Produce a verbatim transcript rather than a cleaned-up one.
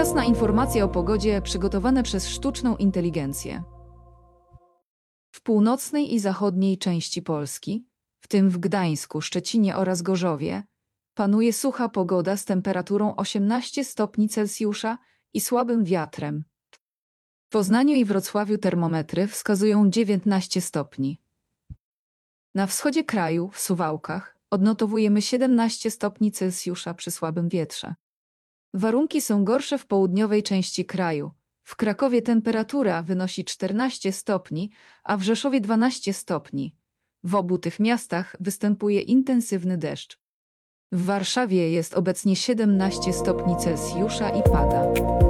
Czas na informacje o pogodzie przygotowane przez sztuczną inteligencję. W północnej i zachodniej części Polski, w tym w Gdańsku, Szczecinie oraz Gorzowie, panuje sucha pogoda z temperaturą osiemnaście stopni Celsjusza i słabym wiatrem. W Poznaniu i Wrocławiu termometry wskazują dziewiętnaście stopni. Na wschodzie kraju, w Suwałkach, odnotowujemy siedemnaście stopni Celsjusza przy słabym wietrze. Warunki są gorsze w południowej części kraju. W Krakowie temperatura wynosi czternaście stopni, a w Rzeszowie dwanaście stopni. W obu tych miastach występuje intensywny deszcz. W Warszawie jest obecnie siedemnaście stopni Celsjusza i pada.